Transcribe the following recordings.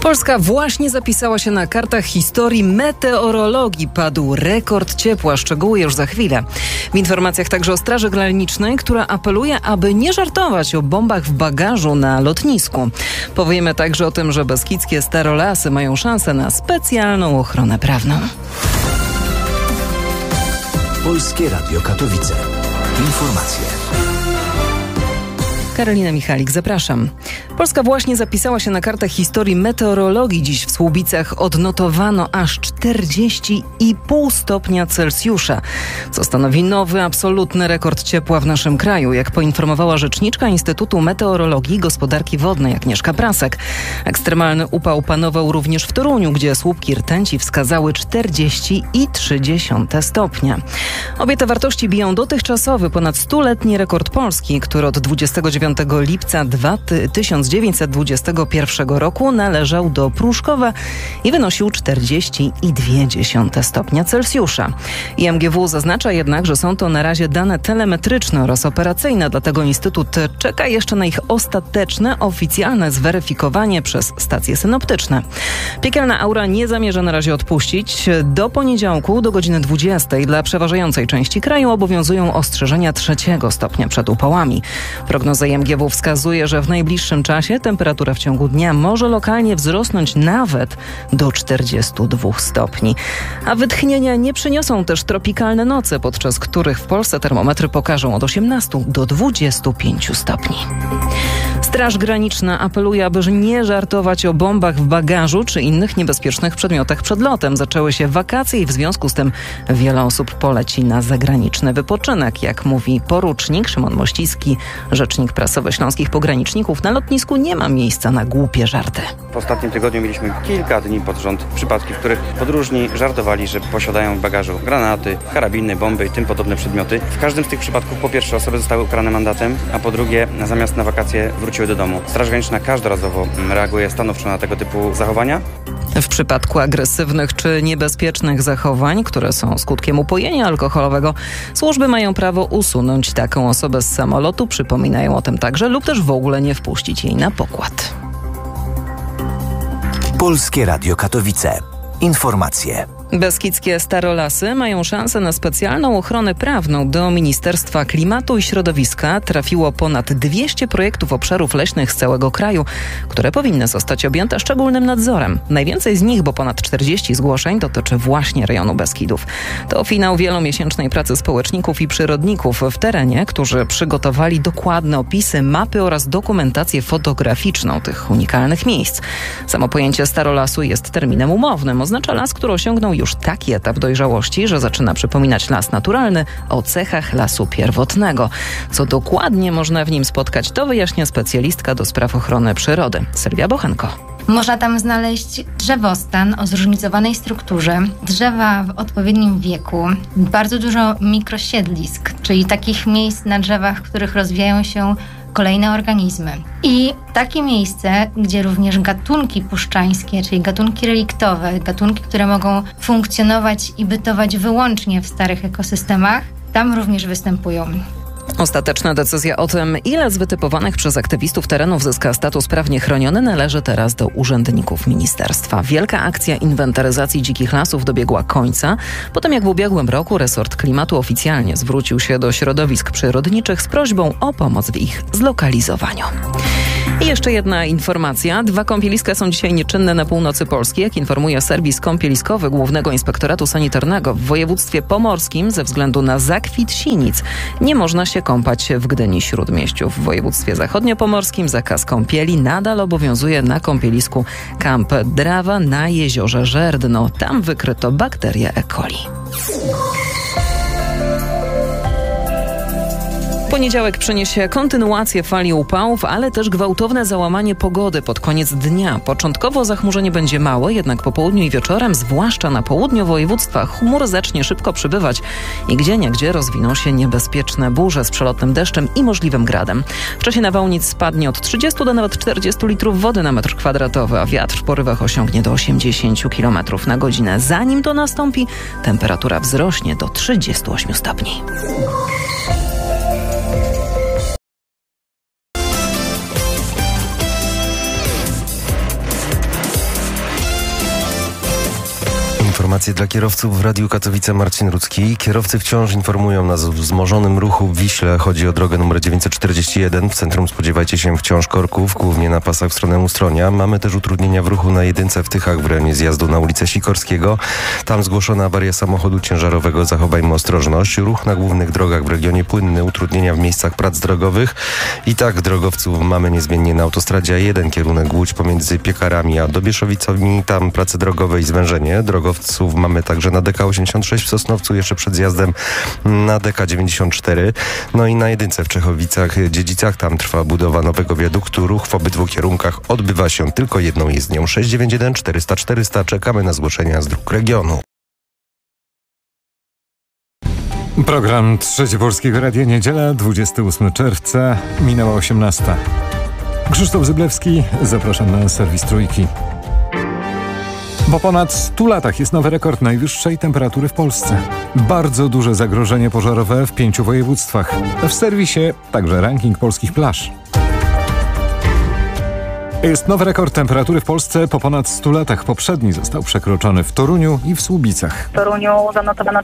Polska właśnie zapisała się na kartach historii meteorologii. Padł rekord ciepła. Szczegóły już za chwilę. W informacjach także o Straży Granicznej, która apeluje, aby nie żartować o bombach w bagażu na lotnisku. Powiemy także o tym, że beskidzkie Starolasy mają szansę na specjalną ochronę prawną. Polskie Radio Katowice. Informacje. Karolina Michalik, zapraszam. Polska właśnie zapisała się na kartach historii meteorologii. Dziś w Słubicach odnotowano aż 40,5 stopnia Celsjusza, co stanowi nowy, absolutny rekord ciepła w naszym kraju, jak poinformowała rzeczniczka Instytutu Meteorologii i Gospodarki Wodnej Agnieszka Prasek. Ekstremalny upał panował również w Toruniu, gdzie słupki rtęci wskazały 40,3 stopnia. Obie te wartości biją dotychczasowy, ponad 100-letni rekord Polski, który od 29 lipca 1921 roku należał do Pruszkowa i wynosił 40,2 stopnia Celsjusza. IMGW zaznacza jednak, że są to na razie dane telemetryczne oraz operacyjne, dlatego Instytut czeka jeszcze na ich ostateczne, oficjalne zweryfikowanie przez stacje synoptyczne. Piekielna aura nie zamierza na razie odpuścić. Do poniedziałku do godziny 20 dla przeważającej części kraju obowiązują ostrzeżenia 3 stopnia przed upałami. Prognoza IMGW wskazuje, że w najbliższym czasie temperatura w ciągu dnia może lokalnie wzrosnąć nawet do 42 stopni. A wytchnienia nie przyniosą też tropikalne noce, podczas których w Polsce termometry pokażą od 18 do 25 stopni. Straż Graniczna apeluje, aby nie żartować o bombach w bagażu czy innych niebezpiecznych przedmiotach przed lotem. Zaczęły się wakacje i w związku z tym wiele osób poleci na zagraniczny wypoczynek. Jak mówi porucznik Szymon Mościski, rzecznik prasowy śląskich pograniczników, na lotnisku nie ma miejsca na głupie żarty. W ostatnim tygodniu mieliśmy kilka dni pod rząd przypadki, w których podróżni żartowali, że posiadają w bagażu granaty, karabiny, bomby i tym podobne przedmioty. W każdym z tych przypadków po pierwsze osoby zostały ukarane mandatem, a po drugie zamiast na wakacje wróciły do domu. Straż Graniczna każdorazowo reaguje stanowczo na tego typu zachowania. W przypadku agresywnych czy niebezpiecznych zachowań, które są skutkiem upojenia alkoholowego, służby mają prawo usunąć taką osobę z samolotu, przypominają o tym także, lub też w ogóle nie wpuścić jej na pokład. Polskie Radio Katowice. Informacje. Beskidzkie Starolasy mają szansę na specjalną ochronę prawną. Do Ministerstwa Klimatu i Środowiska trafiło ponad 200 projektów obszarów leśnych z całego kraju, które powinny zostać objęte szczególnym nadzorem. Najwięcej z nich, bo ponad 40 zgłoszeń, dotyczy właśnie rejonu Beskidów. To finał wielomiesięcznej pracy społeczników i przyrodników w terenie, którzy przygotowali dokładne opisy, mapy oraz dokumentację fotograficzną tych unikalnych miejsc. Samo pojęcie Starolasu jest terminem umownym. Oznacza las, który osiągnął już taki etap dojrzałości, że zaczyna przypominać las naturalny o cechach lasu pierwotnego. Co dokładnie można w nim spotkać, to wyjaśnia specjalistka do spraw ochrony przyrody Sylwia Bochenko. Można tam znaleźć drzewostan o zróżnicowanej strukturze, drzewa w odpowiednim wieku, bardzo dużo mikrosiedlisk, czyli takich miejsc na drzewach, w których rozwijają się kolejne organizmy. I takie miejsce, gdzie również gatunki puszczańskie, czyli gatunki reliktowe, gatunki, które mogą funkcjonować i bytować wyłącznie w starych ekosystemach, tam również występują. Ostateczna decyzja o tym, ile z wytypowanych przez aktywistów terenów zyska status prawnie chroniony, należy teraz do urzędników ministerstwa. Wielka akcja inwentaryzacji dzikich lasów dobiegła końca, potem jak w ubiegłym roku resort klimatu oficjalnie zwrócił się do środowisk przyrodniczych z prośbą o pomoc w ich zlokalizowaniu. I jeszcze jedna informacja. 2 kąpieliska są dzisiaj nieczynne na północy Polski, jak informuje serwis kąpieliskowy Głównego Inspektoratu Sanitarnego. W województwie pomorskim ze względu na zakwit sinic nie można się kąpać w Gdyni-Śródmieściu. W województwie zachodniopomorskim zakaz kąpieli nadal obowiązuje na kąpielisku Kamp Drawa na jeziorze Żerdno. Tam wykryto bakterię E. coli. Poniedziałek przyniesie kontynuację fali upałów, ale też gwałtowne załamanie pogody pod koniec dnia. Początkowo zachmurzenie będzie małe, jednak po południu i wieczorem, zwłaszcza na południu województwa, chmur zacznie szybko przybywać i gdzieniegdzie rozwiną się niebezpieczne burze z przelotnym deszczem i możliwym gradem. W czasie nawałnic spadnie od 30 do nawet 40 litrów wody na metr kwadratowy, a wiatr w porywach osiągnie do 80 km na godzinę. Zanim to nastąpi, temperatura wzrośnie do 38 stopni. Informacje dla kierowców w Radiu Katowice. Marcin Rudzki. Kierowcy wciąż informują nas o wzmożonym ruchu w Wiśle. Chodzi o drogę numer 941. W centrum spodziewajcie się wciąż korków, głównie na pasach w stronę Ustronia. Mamy też utrudnienia w ruchu na jedynce w Tychach w rejonie zjazdu na ulicę Sikorskiego. Tam zgłoszona awaria samochodu ciężarowego. Zachowajmy ostrożność. Ruch na głównych drogach w regionie płynny. Utrudnienia w miejscach prac drogowych. I tak drogowców mamy niezmiennie na autostradzie A1. Kierunek Łódź pomiędzy Piekarami a Dobieszowicami. Tam prace drogowe i zwężenie. Drogowców mamy także na DK86 w Sosnowcu, jeszcze przed zjazdem na DK94. No i na jedynce w Czechowicach-Dziedzicach, tam trwa budowa nowego wiaduktu. Ruch w obydwu kierunkach odbywa się tylko jedną jezdnią. 691 400 400. Czekamy na zgłoszenia z dróg regionu. Program Trzecie Polskiego Radia, niedziela, 28 czerwca, minęła 18. Krzysztof Zyblewski, zapraszam na serwis Trójki. Po ponad 100 latach jest nowy rekord najwyższej temperatury w Polsce. Bardzo duże zagrożenie pożarowe w 5 województwach. W serwisie także ranking polskich plaż. Jest nowy rekord temperatury w Polsce po ponad 100 latach. Poprzedni został przekroczony w Toruniu i w Słubicach. W Toruniu zanotowano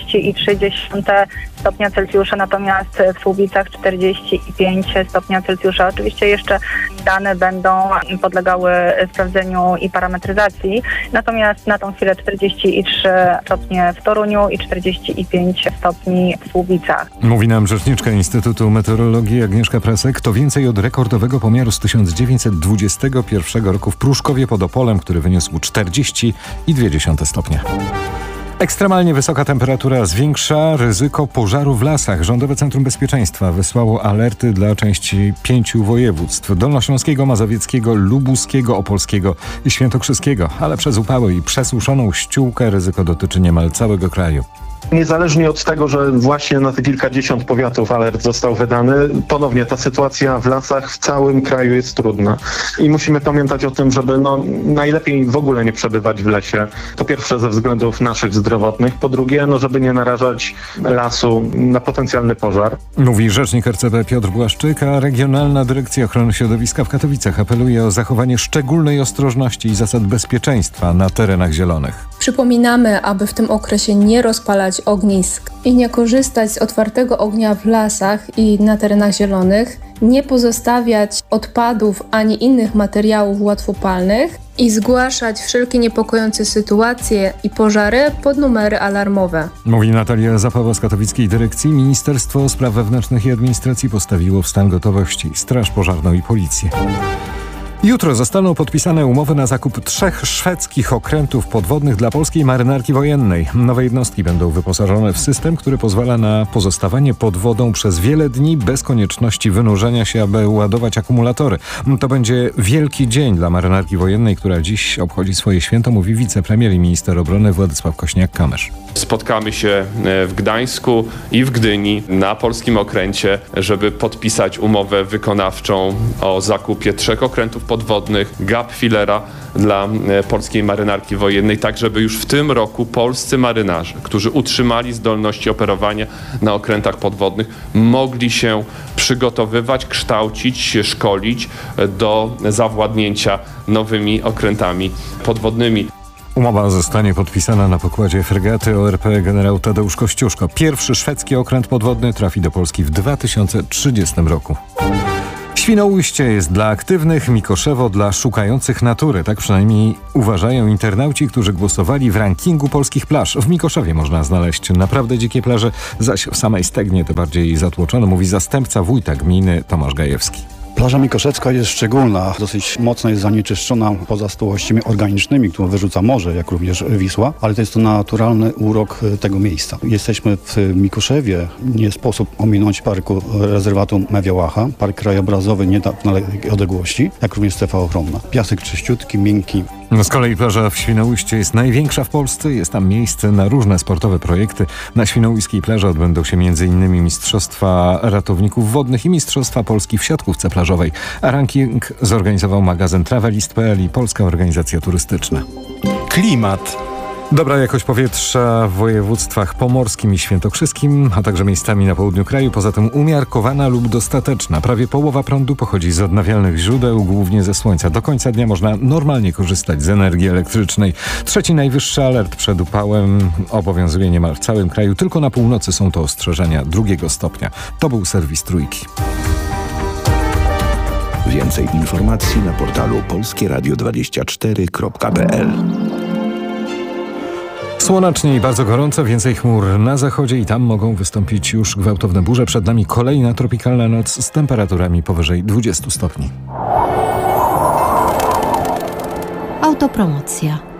40,3 stopnia Celsjusza, natomiast w Słubicach 45 stopnia Celsjusza. Oczywiście jeszcze dane będą podlegały sprawdzeniu i parametryzacji, natomiast na tą chwilę 43 stopnie w Toruniu i 45 stopni w Słubicach. Mówi nam rzeczniczka Instytutu Meteorologii Agnieszka Prasek. To więcej od rekordowego pomiaru z 1921 roku w Pruszkowie pod Opolem, który wyniósł 40,2 stopnia. Ekstremalnie wysoka temperatura zwiększa ryzyko pożaru w lasach. Rządowe Centrum Bezpieczeństwa wysłało alerty dla części 5 województw: dolnośląskiego, mazowieckiego, lubuskiego, opolskiego i świętokrzyskiego. Ale przez upały i przesuszoną ściółkę ryzyko dotyczy niemal całego kraju. Niezależnie od tego, że właśnie na te kilkadziesiąt powiatów alert został wydany, ponownie ta sytuacja w lasach w całym kraju jest trudna. I musimy pamiętać o tym, żeby najlepiej w ogóle nie przebywać w lesie. Po pierwsze ze względów naszych zdrowotnych, po drugie, żeby nie narażać lasu na potencjalny pożar. Mówi rzecznik RCB Piotr Błaszczyk, a Regionalna Dyrekcja Ochrony Środowiska w Katowicach apeluje o zachowanie szczególnej ostrożności i zasad bezpieczeństwa na terenach zielonych. Przypominamy, aby w tym okresie nie rozpalać ognisk i nie korzystać z otwartego ognia w lasach i na terenach zielonych, nie pozostawiać odpadów ani innych materiałów łatwopalnych i zgłaszać wszelkie niepokojące sytuacje i pożary pod numery alarmowe. Mówi Natalia Zapawa z katowickiej dyrekcji. Ministerstwo Spraw Wewnętrznych i Administracji postawiło w stan gotowości Straż Pożarną i Policję. Jutro zostaną podpisane umowy na zakup 3 szwedzkich okrętów podwodnych dla polskiej marynarki wojennej. Nowe jednostki będą wyposażone w system, który pozwala na pozostawanie pod wodą przez wiele dni bez konieczności wynurzenia się, aby ładować akumulatory. To będzie wielki dzień dla marynarki wojennej, która dziś obchodzi swoje święto, mówi wicepremier i minister obrony Władysław Kośniak-Kamysz. Spotkamy się w Gdańsku i w Gdyni na polskim okręcie, żeby podpisać umowę wykonawczą o zakupie 3 okrętów podwodnych Gap-Fillera dla polskiej marynarki wojennej, tak żeby już w tym roku polscy marynarze, którzy utrzymali zdolności operowania na okrętach podwodnych, mogli się przygotowywać, kształcić się, szkolić do zawładnięcia nowymi okrętami podwodnymi. Umowa zostanie podpisana na pokładzie fregaty ORP generał Tadeusz Kościuszko. Pierwszy szwedzki okręt podwodny trafi do Polski w 2030 roku. Świnoujście jest dla aktywnych, Mikoszewo dla szukających natury. Tak przynajmniej uważają internauci, którzy głosowali w rankingu polskich plaż. W Mikoszewie można znaleźć naprawdę dzikie plaże, zaś w samej Stegnie te bardziej zatłoczone, mówi zastępca wójta gminy Tomasz Gajewski. Plaża Mikoszewska jest szczególna, dosyć mocno jest zanieczyszczona pozostałościami organicznymi, które wyrzuca morze, jak również Wisła, ale to jest to naturalny urok tego miejsca. Jesteśmy w Mikoszewie, nie sposób ominąć parku rezerwatu Mewiałacha, park krajobrazowy nie na dalekiej odległości, jak również strefa ochronna. Piasek czyściutki, miękki. Z kolei plaża w Świnoujście jest największa w Polsce, jest tam miejsce na różne sportowe projekty. Na świnoujskiej plaży odbędą się m.in. Mistrzostwa Ratowników Wodnych i Mistrzostwa Polski w siatkówce plażowej. A ranking zorganizował magazyn Travelist.pl i Polska Organizacja Turystyczna. Klimat. Dobra jakość powietrza w województwach pomorskim i świętokrzyskim, a także miejscami na południu kraju. Poza tym umiarkowana lub dostateczna. Prawie połowa prądu pochodzi z odnawialnych źródeł, głównie ze słońca. Do końca dnia można normalnie korzystać z energii elektrycznej. Trzeci najwyższy alert przed upałem obowiązuje niemal w całym kraju. Tylko na północy są to ostrzeżenia 2 stopnia. To był serwis Trójki. Więcej informacji na portalu polskieradio24.pl. Słonecznie i bardzo gorąco, więcej chmur na zachodzie i tam mogą wystąpić już gwałtowne burze. Przed nami kolejna tropikalna noc z temperaturami powyżej 20 stopni. Autopromocja.